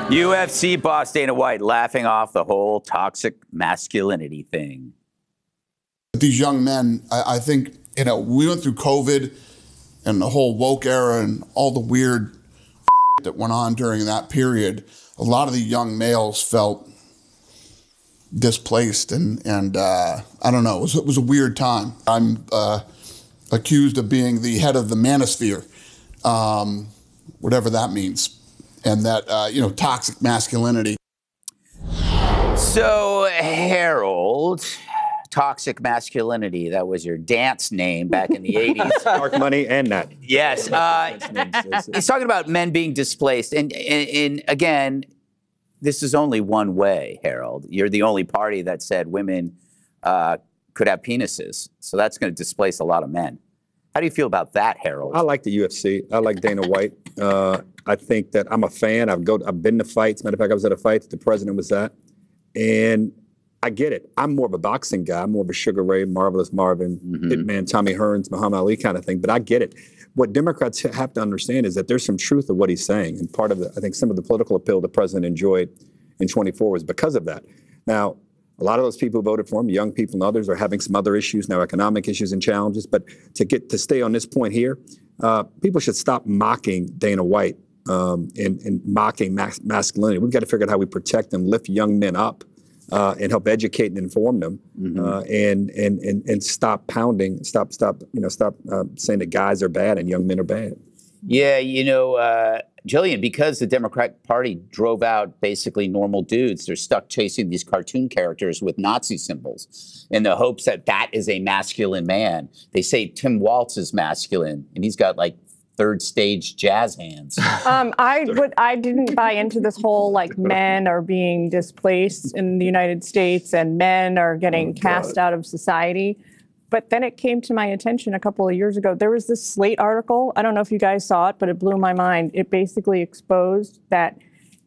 UFC boss Dana White laughing off the whole toxic masculinity thing. These young men, I think, we went through COVID and the whole woke era and all the weird that went on during that period. A lot of the young males felt displaced and I don't know, it was a weird time. I'm accused of being the head of the manosphere, whatever that means. And that, toxic masculinity. So, Harold, toxic masculinity, that was your dance name back in the 80s. Dark Money and that. Yes. He's talking about men being displaced. And again, this is only one way, Harold. You're the only party that said women could have penises. So that's going to displace a lot of men. How do you feel about that, Harold? I like the UFC. I like Dana White. I think that I'm a fan. I've been to fights. Matter of fact, I was at a fight that the president was at. And I get it. I'm more of a boxing guy. I'm more of a Sugar Ray, Marvelous Marvin, Hitman, Tommy Hearns, Muhammad Ali kind of thing. But I get it. What Democrats have to understand is that there's some truth of what he's saying. And part of I think some of the political appeal the president enjoyed in 24 was because of that. Now, a lot of those people who voted for him, young people and others, are having some other issues now, economic issues and challenges. But to stay on this point here, people should stop mocking Dana White and mocking masculinity. We've got to figure out how we protect and lift young men up and help educate and inform them, and stop pounding, stop saying that guys are bad and young men are bad. Yeah, Jillian, because the Democratic Party drove out basically normal dudes, they're stuck chasing these cartoon characters with Nazi symbols in the hopes that that is a masculine man. They say Tim Walz is masculine, and he's got like third stage jazz hands. I didn't buy into this whole men are being displaced in the United States and men are getting cast out of society. But then it came to my attention a couple of years ago. There was this Slate article. I don't know if you guys saw it, but it blew my mind. It basically exposed that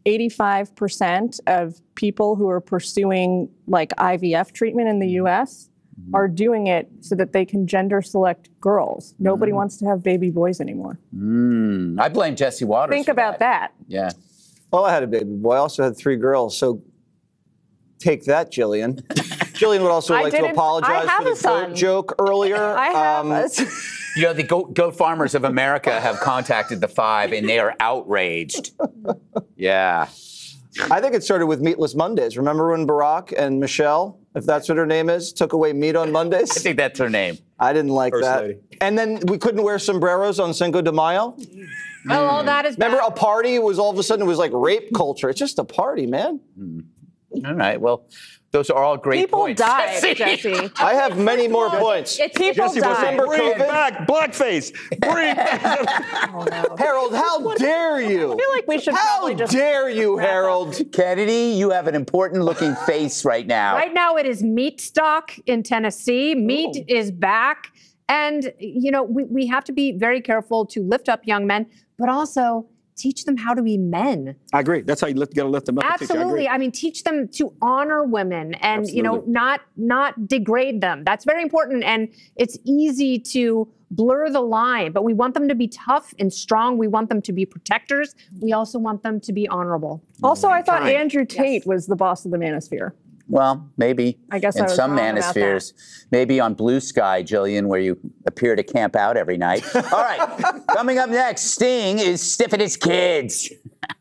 85% of people who are pursuing IVF treatment in the U.S. are doing it so that they can gender select girls. Nobody wants to have baby boys anymore. I blame Jesse Waters. Think about that. Yeah. Well, I had a baby boy. I also had 3 girls. So take that, Jillian. Jillian would also like to apologize for the goat joke earlier. I have the Goat Farmers of America have contacted the 5, and they are outraged. Yeah. I think it started with Meatless Mondays. Remember when Barack and Michelle, if that's what her name is, took away meat on Mondays? I think that's her name. I didn't like First that. lady. And then we couldn't wear sombreros on Cinco de Mayo. Oh, all that is Remember bad. a party was all of a sudden it was like rape culture. It's just a party, man. All right. Well, those are all great People points. died, Jesse. I have many more points. People Jesse was died. saying, bring back blackface. Bring back. Harold, how dare you? I feel like we should How probably just... dare you, Harold? Kennedy, you have an important looking face right now. Right now, it is meat stock in Tennessee. Meat is back. And, we have to be very careful to lift up young men, but also teach them how to be men. I agree. That's how you got to lift them up. Absolutely. I mean, teach them to honor women and, not degrade them. That's very important. And it's easy to blur the line, but we want them to be tough and strong. We want them to be protectors. We also want them to be honorable. Also, I thought Andrew Tate was the boss of the manosphere. Well, maybe. I guess in I was some wrong about manospheres. Maybe on Blue Sky, Jillian, where you appear to camp out every night. All right. Coming up next, Sting is stiffing his kids.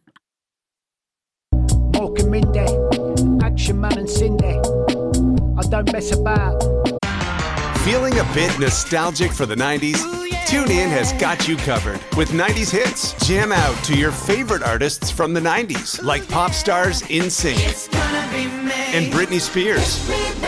Mork and Mindy, Action Man and Cindy. I don't mess about. Feeling a bit nostalgic for the 90s? TuneIn has got you covered with 90s hits. Jam out to your favorite artists from the 90s, like pop stars NSYNC and Britney Spears,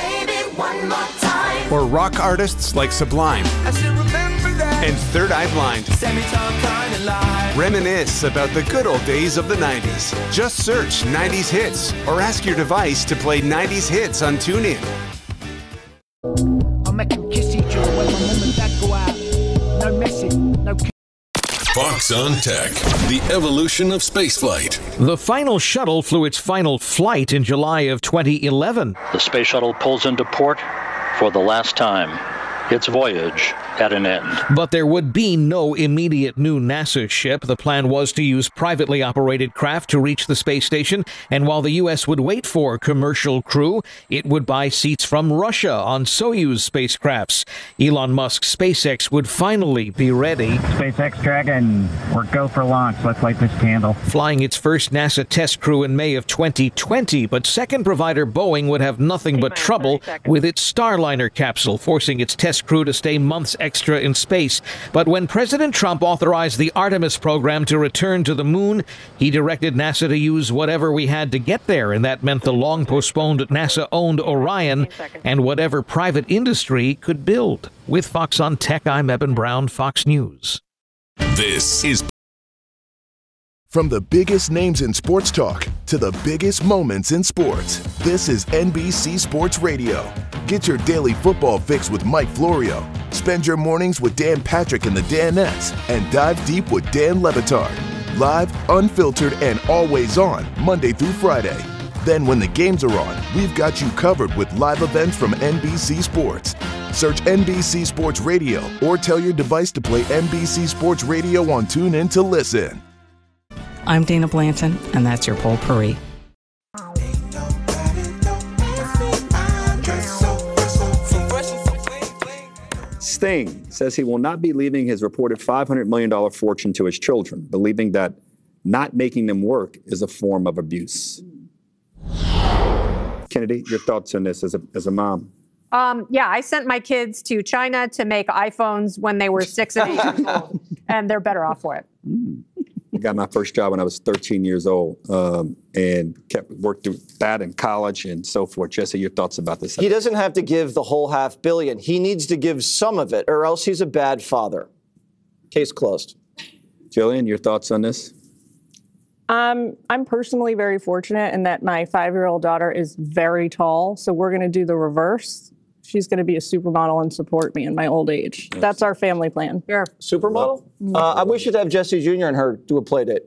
or rock artists like Sublime and Third Eye Blind. Reminisce about the good old days of the 90s. Just search 90s hits or ask your device to play 90s hits on TuneIn. I make them kiss each other when my mum and dad go out. No messing, no Fox on Tech, the evolution of spaceflight. The final shuttle flew its final flight in July of 2011. The space shuttle pulls into port for the last time. Its voyage at an end. But there would be no immediate new NASA ship. The plan was to use privately operated craft to reach the space station, and while the U.S. would wait for commercial crew, it would buy seats from Russia on Soyuz spacecrafts. Elon Musk's SpaceX would finally be ready. SpaceX Dragon, we're go for launch. Let's light this candle. Flying its first NASA test crew in May of 2020, but second provider Boeing would have nothing but trouble with its Starliner capsule, forcing its test crew to stay months extra in space. But when President Trump authorized the Artemis program to return to the moon, he directed NASA to use whatever we had to get there, and that meant the long-postponed NASA-owned Orion and whatever private industry could build. With Fox on Tech, I'm Eben Brown, Fox News. This is from the biggest names in sports talk to the biggest moments in sports. This is NBC Sports Radio. Get your daily football fix with Mike Florio. Spend your mornings with Dan Patrick and the Danettes, and dive deep with Dan Le Batard. Live, unfiltered, and always on Monday through Friday. Then when the games are on, we've got you covered with live events from NBC Sports. Search NBC Sports Radio or tell your device to play NBC Sports Radio on TuneIn to listen. I'm Dana Blanton, and that's your Potpourri. Sting says he will not be leaving his reported $500 million fortune to his children, believing that not making them work is a form of abuse. Kennedy, your thoughts on this as a mom? Yeah, I sent my kids to China to make iPhones when they were 6 and 8 years old, and they're better off for it. I got my first job when I was 13 years old, and worked through that in college and so forth. Jesse, your thoughts about this? He doesn't have to give the whole $500 million. He needs to give some of it, or else he's a bad father. Case closed. Jillian, your thoughts on this? I'm personally very fortunate in that my 5-year-old daughter is very tall, so we're going to do the reverse. She's going to be a supermodel and support me in my old age. Yes. That's our family plan. Sure. Supermodel? We should have Jesse Jr. and her do a play date.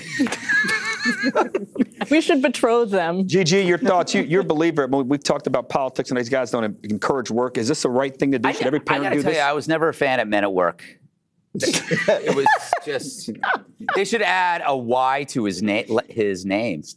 We should betroth them. Gigi, your thoughts? You're a believer. We've talked about politics, and these guys don't encourage work. Is this the right thing to do? Should every parent do this? I was never a fan of Men at Work. It was just, they should add a Y to his name.